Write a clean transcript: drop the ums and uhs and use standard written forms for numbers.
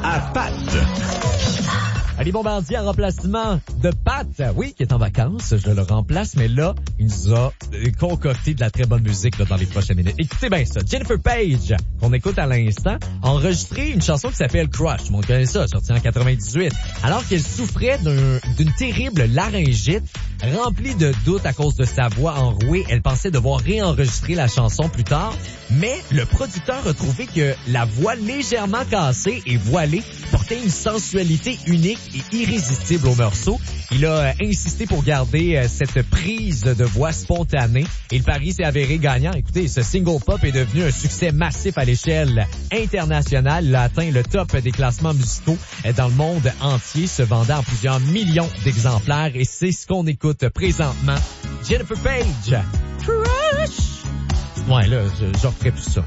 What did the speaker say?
à Pat. Ali Bombardier en remplacement de Pat, oui, qui est en vacances, je le remplace, mais là, il nous a concocté de la très bonne musique là, dans les prochaines minutes. Écoutez bien ça, Jennifer Page, qu'on écoute à l'instant, a enregistré une chanson qui s'appelle Crush, tout le monde connaît ça, sortie en 98, alors qu'elle souffrait d'une terrible laryngite, remplie de doutes à cause de sa voix enrouée. Elle pensait devoir réenregistrer la chanson plus tard, mais le producteur a trouvé que la voix légèrement cassée et voilée portait une sensualité unique et irrésistible au morceau. Il a insisté pour garder cette prise de voix spontanée et le pari s'est avéré gagnant. Écoutez, ce single pop est devenu un succès massif à l'échelle internationale. Il a atteint le top des classements musicaux dans le monde entier, se vendant en plusieurs millions d'exemplaires et c'est ce qu'on écoute présentement. Jennifer Page, Crush! Ouais, là, je referai plus ça.